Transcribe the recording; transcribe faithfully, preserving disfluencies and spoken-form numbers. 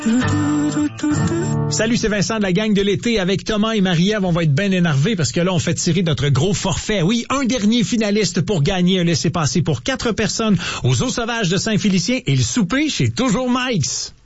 Salut, c'est Vincent de la gang de l'été avec Thomas et Marie-Ève. On va être bien énervés parce que là, on fait tirer notre gros forfait. Oui, un dernier finaliste pour gagner un laissez-passer pour quatre personnes aux Eaux Sauvages de Saint-Félicien et le souper chez Toujours Mike's.